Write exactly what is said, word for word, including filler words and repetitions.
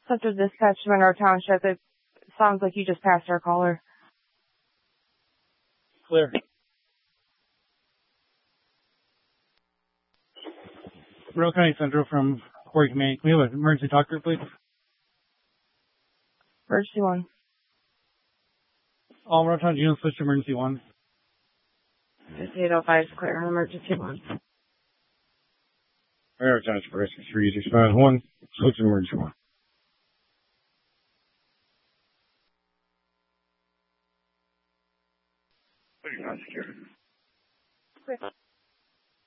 Central Dispatch, Monroe Township. It sounds like you just passed our caller. Clear. Monroe County Central from Corey Command. Can we have an emergency talk group, please? Emergency one. All Monroe Town units switch to emergency one. eight oh five is clear. Emergency one. Monroe Township Rescue three six five one. Switch to emergency one. thirty-five security. Clear.